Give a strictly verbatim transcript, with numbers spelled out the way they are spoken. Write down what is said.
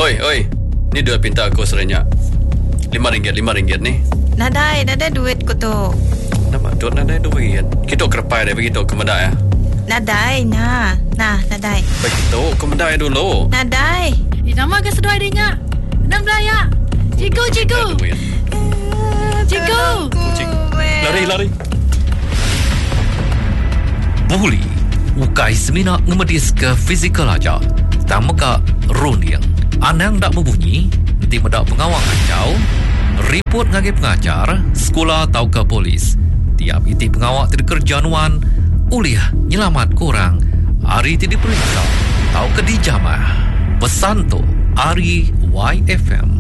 Oi, oi. Ni duit pinta aku serenyak. Lima ringgit, lima ringgit ni. Nadai, nadai duit ko to. Nama duit nadai duit. Kita kerepai dah begitu ke medai ya. Nadai, nah. Nah, nadai. Begitu, ke medai dulu. Nadai. Eh, nama ke sedoi dia. Enam belaya. Cikgu, cikgu. Cikgu. Cikgu. Lari, lari. Buli, ukai semina ngemedis ke fizikal aja. Tama ka runiang. Anang dak berbunyi, nanti medak pengawang kacau. Report ngagi pengajar, sekolah atau ke polis. Tiap iti pengawak tidak kerjaanuan, uliah nyelamat korang. Hari tidak diperiksa, atau ke dijamah. Pesan tu, Ari Y F M.